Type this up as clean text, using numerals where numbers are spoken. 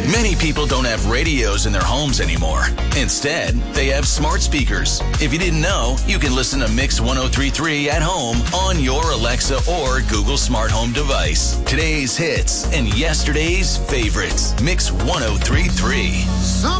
Many people don't have radios in their homes anymore. Instead, they have smart speakers. If you didn't know, you can listen to Mix 103.3 at home on your Alexa or Google smart home device. Today's hits and yesterday's favorites. Mix 103.3.